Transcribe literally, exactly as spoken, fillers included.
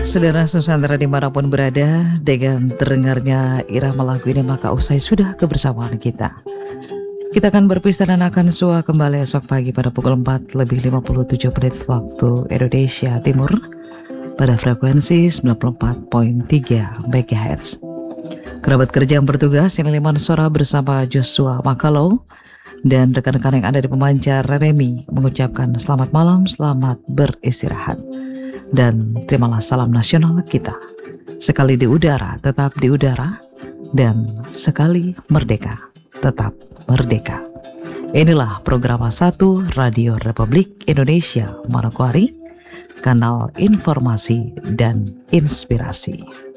Saudara Nusantara dimanapun berada, dengan terdengarnya irama lagu ini maka usai sudah kebersamaan kita. Kita akan berpisah dan akan sua kembali esok pagi pada pukul empat lebih lima puluh tujuh menit waktu Indonesia Timur pada frekuensi sembilan puluh empat koma tiga megahertz. Kerabat kerja yang bertugas ini Liman Sora bersama Joshua Makalo dan rekan-rekan yang ada di pemancar Remi mengucapkan selamat malam, selamat beristirahat. Dan terimalah salam nasional kita. Sekali di udara, tetap di udara. Dan sekali merdeka, tetap merdeka. Inilah program satu Radio Republik Indonesia Manokwari, kanal informasi dan inspirasi.